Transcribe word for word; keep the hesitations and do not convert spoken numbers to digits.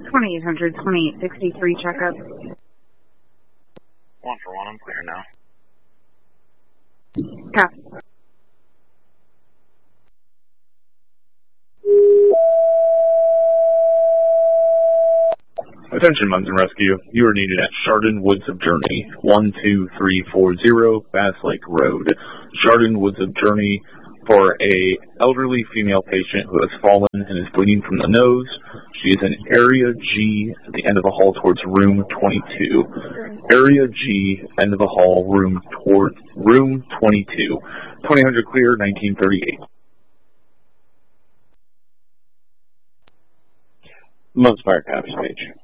twenty-eight hundred, twenty-eight sixty-three checkup. One for one, I'm clear now. Copy. Attention, Munson Rescue. You are needed at Chardon Woods of Journey, one two three four zero Bass Lake Road. Chardon Woods of Journey for a elderly female patient who has fallen and is bleeding from the nose. She is in Area G at the end of the hall towards room twenty-two. Area G, end of the hall, room toward room twenty-two. twenty hundred clear, nineteen thirty-eight. Munson Fire Cops page.